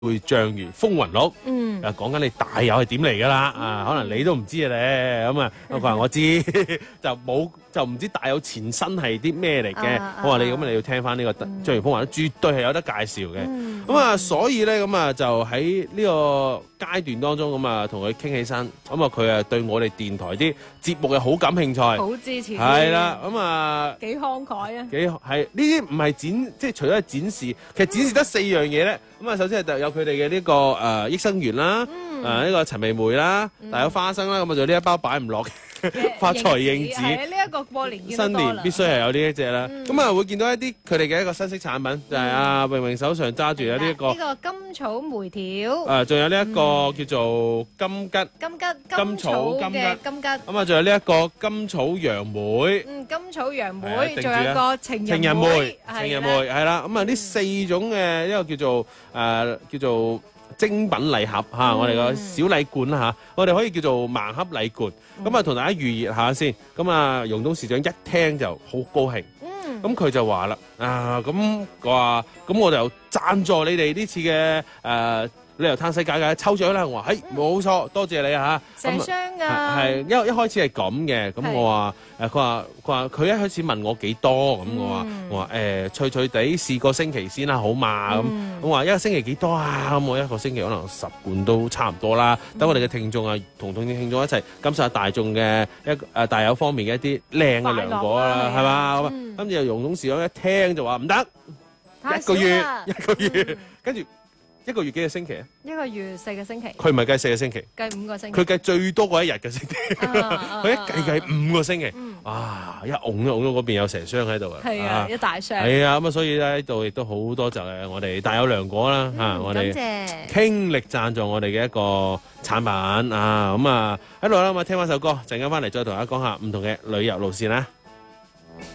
會醬如風雲錄，講緊你大友係點嚟㗎啦，可能你都唔知嘅咧，咁啊，佢話我知，就唔知大友前身係啲咩嚟嘅，我話你咁你要聽翻呢個醬如風雲錄，絕對係有得介紹嘅，咁啊，所以咧咁啊就喺呢個階段當中咁啊同佢傾起身，咁啊佢啊對我哋電台啲節目嘅好感興趣， 好支持， 係啦，咁啊幾慷慨啊， 幾係呢啲唔係展，即係除咗係展示，其實展示得4樣嘢咧。咁啊，首先係有佢哋嘅呢個益生元啦，呢個陳味梅啦，大有花生啦，咁啊仲有呢一包擺唔落嘅發財應子， 係呢一個過年新年必須係有呢一隻啦。咁啊會見到一啲佢哋嘅一個新式產品，就係阿榮榮手上揸住有呢一個甘草梅條， 仲有呢一個叫做金桔甘草嘅金桔， 咁啊仲有呢一個甘草楊梅， 甘草楊梅，仲有個情人梅， 係啦。咁啊呢4種嘅一個叫做精品禮盒嚇，我哋個小禮罐啦嚇，我哋可以叫做盲盒禮罐。咁啊同大家預熱下先。咁啊容東市長一聽就好高興，咁佢就話啦咁我就贊助你哋呢次嘅旅遊嘆世界嘅抽獎啦。我話冇錯，多謝你嚇。 成箱㗎， 係一開始係咁嘅。咁我話佢一開始問我幾多，咁我話脆脆地試個星期先啦，好嘛？咁我話一個星期幾多啊？咁我一個星期可能10罐都差唔多啦。等我哋嘅聽眾啊，同聽眾一齊感受下大眾嘅大友方面嘅一啲靚嘅涼果啦，係嘛？跟住容董事長一聽就話唔得，一個月，跟住。1個月幾個星期啊？1個月4個星期。佢唔係計4個星期，計5個星期。佢計最多嗰1日嘅星期。佢一計5個星期。一擁到嗰邊有成箱喺度啊！係啊，一大箱。係啊，咁啊，所以咧呢度亦都好多謝我哋大友涼果啦嚇，我哋傾力贊助我哋嘅一個產品啊，咁啊喺度啦，咁啊聽翻首歌，陣間翻嚟再同大家講下唔同嘅旅遊路線啦。